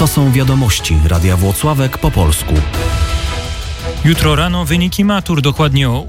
To są wiadomości Radia Włocławek po polsku. Jutro rano wyniki matur, dokładnie o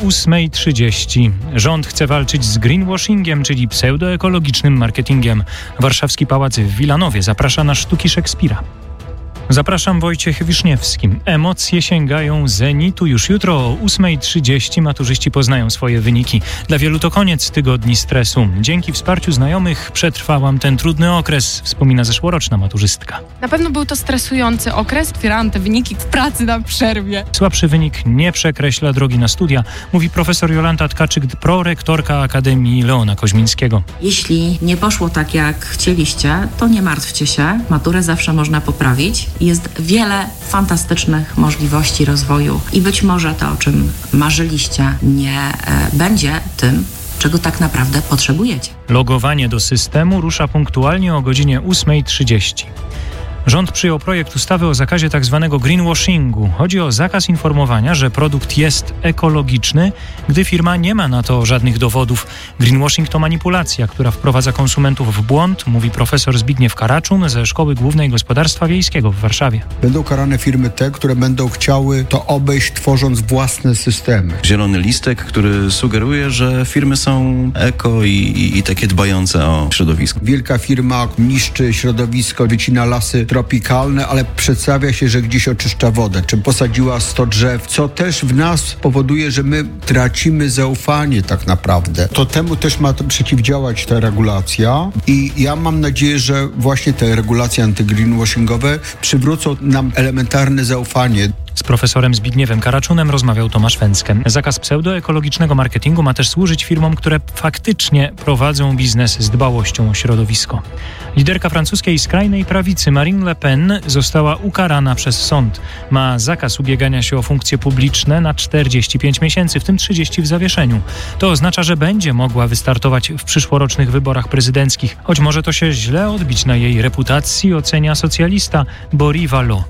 8:30. Rząd chce walczyć z greenwashingiem, czyli pseudoekologicznym marketingiem. Warszawski Pałac w Wilanowie zaprasza na sztuki Szekspira. Zapraszam, Wojciech Wiszniewski. Emocje sięgają zenitu. Już jutro o 8:30 maturzyści poznają swoje wyniki. Dla wielu to koniec tygodni stresu. Dzięki wsparciu znajomych przetrwałam ten trudny okres, wspomina zeszłoroczna maturzystka. Na pewno był to stresujący okres. Otwierałam te wyniki w pracy na przerwie. Słabszy wynik nie przekreśla drogi na studia, mówi profesor Jolanta Tkaczyk, prorektorka Akademii Leona Koźmińskiego. Jeśli nie poszło tak, jak chcieliście, to nie martwcie się. Maturę zawsze można poprawić. Jest wiele fantastycznych możliwości rozwoju i być może to, o czym marzyliście, nie będzie tym, czego tak naprawdę potrzebujecie. Logowanie do systemu rusza punktualnie o godzinie 8:30. Rząd przyjął projekt ustawy o zakazie tzw. greenwashingu. Chodzi o zakaz informowania, że produkt jest ekologiczny, gdy firma nie ma na to żadnych dowodów. Greenwashing to manipulacja, która wprowadza konsumentów w błąd, mówi profesor Zbigniew Karaczun ze Szkoły Głównej Gospodarstwa Wiejskiego w Warszawie. Będą karane firmy te, które będą chciały to obejść, tworząc własne systemy. Zielony listek, który sugeruje, że firmy są eko i takie dbające o środowisko. Wielka firma niszczy środowisko, wycina lasy tropikalne, ale przedstawia się, że gdzieś oczyszcza wodę, czy posadziła 100 drzew, co też w nas powoduje, że my tracimy zaufanie tak naprawdę. To temu też ma przeciwdziałać ta regulacja i ja mam nadzieję, że właśnie te regulacje antygreenwashingowe przywrócą nam elementarne zaufanie. Z profesorem Zbigniewem Karaczunem rozmawiał Tomasz Węckę. Zakaz pseudoekologicznego marketingu ma też służyć firmom, które faktycznie prowadzą biznes z dbałością o środowisko. Liderka francuskiej skrajnej prawicy Marine Le Pen została ukarana przez sąd. Ma zakaz ubiegania się o funkcje publiczne na 45 miesięcy, w tym 30 w zawieszeniu. To oznacza, że będzie mogła wystartować w przyszłorocznych wyborach prezydenckich, choć może to się źle odbić na jej reputacji, ocenia socjalista Boris Vallot.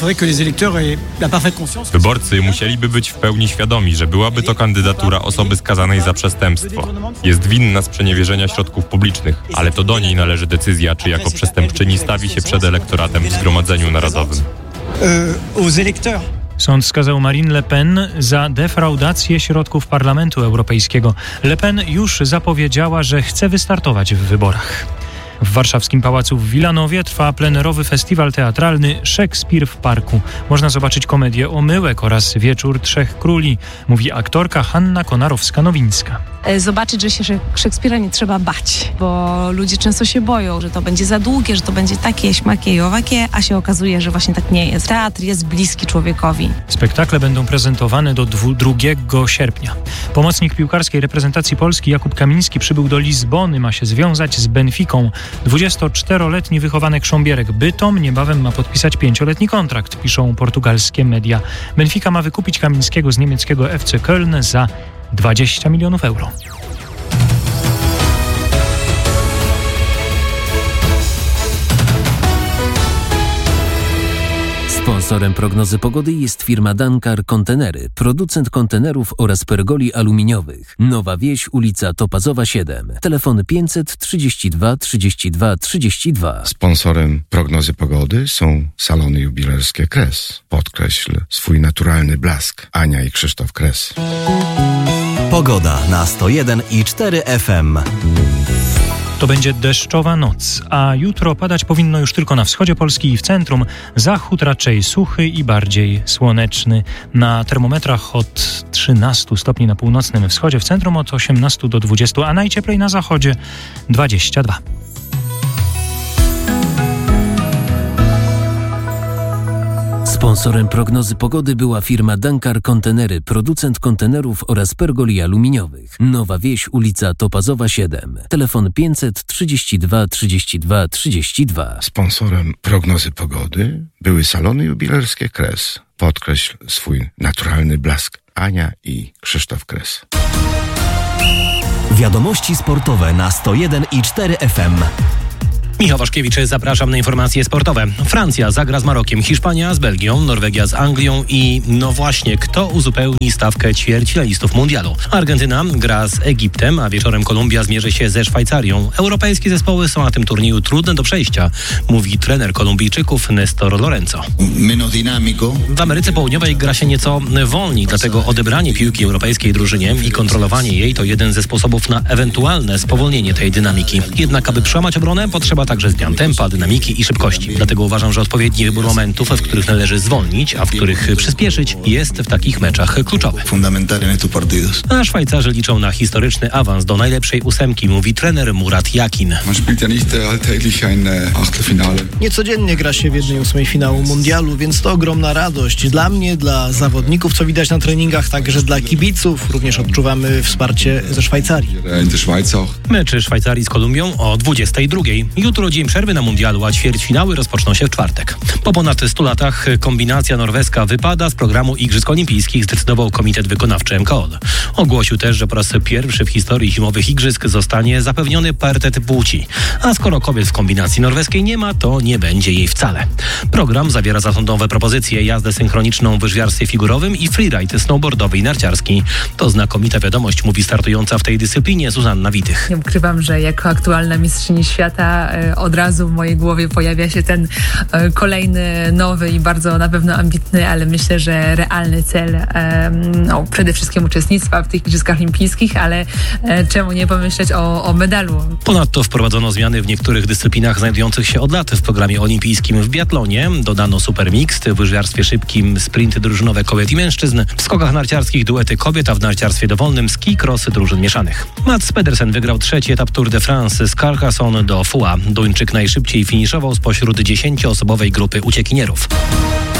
Wyborcy musieliby być w pełni świadomi, że byłaby to kandydatura osoby skazanej za przestępstwo. Jest winna sprzeniewierzenia środków publicznych, ale to do niej należy decyzja, czy jako przestępczyni stawi się przed elektoratem w Zgromadzeniu Narodowym. Sąd skazał Marine Le Pen za defraudację środków Parlamentu Europejskiego. Le Pen już zapowiedziała, że chce wystartować w wyborach. W warszawskim Pałacu w Wilanowie trwa plenerowy festiwal teatralny Szekspir w Parku. Można zobaczyć komedię Omyłek oraz Wieczór Trzech Króli, mówi aktorka Hanna Konarowska-Nowińska. Zobaczyć, że się Szekspira nie trzeba bać, bo ludzie często się boją, że to będzie za długie, że to będzie takie, śmakie i owakie, a się okazuje, że właśnie tak nie jest. Teatr jest bliski człowiekowi. Spektakle będą prezentowane do 2 sierpnia. Pomocnik piłkarskiej reprezentacji Polski Jakub Kamiński przybył do Lizbony, ma się związać z Benficą. 24-letni wychowanek Sząbierek Bytom niebawem ma podpisać 5-letni kontrakt, piszą portugalskie media. Benfica ma wykupić Kamińskiego z niemieckiego FC Köln za 20 milionów euro. Sponsorem prognozy pogody jest firma Dankar Kontenery, producent kontenerów oraz pergoli aluminiowych. Nowa Wieś, ulica Topazowa 7. Telefon 532 32 32. Sponsorem prognozy pogody są salony jubilerskie Kres. Podkreśl swój naturalny blask. Ania i Krzysztof Kres. Pogoda na 101,4 FM. To będzie deszczowa noc, a jutro padać powinno już tylko na wschodzie Polski i w centrum. Zachód raczej suchy i bardziej słoneczny. Na termometrach od 13 stopni na północnym wschodzie, w centrum od 18 do 20, a najcieplej na zachodzie 22. Sponsorem prognozy pogody była firma Dankar Kontenery, producent kontenerów oraz pergoli aluminiowych. Nowa Wieś, ulica Topazowa 7. Telefon 532 32 32. Sponsorem prognozy pogody były salony jubilerskie Kres. Podkreśl swój naturalny blask. Ania i Krzysztof Kres. Wiadomości sportowe na 101,4 FM. Michał Waszkiewicz, zapraszam na informacje sportowe. Francja zagra z Marokiem, Hiszpania z Belgią, Norwegia z Anglią i no właśnie, kto uzupełni stawkę ćwierćfinalistów mundialu. Argentyna gra z Egiptem, a wieczorem Kolumbia zmierzy się ze Szwajcarią. Europejskie zespoły są na tym turnieju trudne do przejścia, mówi trener Kolumbijczyków Néstor Lorenzo. W Ameryce Południowej gra się nieco wolniej, dlatego odebranie piłki europejskiej drużynie i kontrolowanie jej to jeden ze sposobów na ewentualne spowolnienie tej dynamiki. Jednak aby przełamać obronę, potrzeba także zmian tempa, dynamiki i szybkości. Dlatego uważam, że odpowiedni wybór momentów, w których należy zwolnić, a w których przyspieszyć, jest w takich meczach kluczowy. A Szwajcarzy liczą na historyczny awans do najlepszej ósemki, mówi trener Murat Yakin. Niecodziennie gra się w 1/8 finału mundialu, więc to ogromna radość dla mnie, dla zawodników, co widać na treningach, także dla kibiców. Również odczuwamy wsparcie ze Szwajcarii. Mecz Szwajcarii z Kolumbią o 22:00. Jutro dzień przerwy na mundialu, a ćwierćfinały rozpoczną się w czwartek. Po ponad 100 latach kombinacja norweska wypada z programu Igrzysk Olimpijskich, zdecydował Komitet Wykonawczy MKOL. Ogłosił też, że po raz pierwszy w historii zimowych igrzysk zostanie zapewniony parytet płci. A skoro kobiet w kombinacji norweskiej nie ma, to nie będzie jej wcale. Program zawiera zasądowe propozycje: jazdę synchroniczną w łyżwiarstwie figurowym i freeride snowboardowy i narciarski. To znakomita wiadomość, mówi startująca w tej dyscyplinie Zuzanna Witych. Nie ukrywam, że jako aktualna mistrzyni świata od razu w mojej głowie pojawia się ten kolejny, nowy i bardzo na pewno ambitny, ale myślę, że realny cel, przede wszystkim uczestnictwa w tych Igrzyskach Olimpijskich, ale czemu nie pomyśleć o medalu. Ponadto wprowadzono zmiany w niektórych dyscyplinach znajdujących się od lat w programie olimpijskim. W biatlonie dodano super mixed, w łyżwiarstwie szybkim sprinty drużynowe kobiet i mężczyzn, w skokach narciarskich duety kobiet, a w narciarstwie dowolnym ski crossy drużyn mieszanych. Mats Pedersen wygrał 3. etap Tour de France z Carcassonne do Foix. Duńczyk najszybciej finiszował spośród 10-osobowej grupy uciekinierów.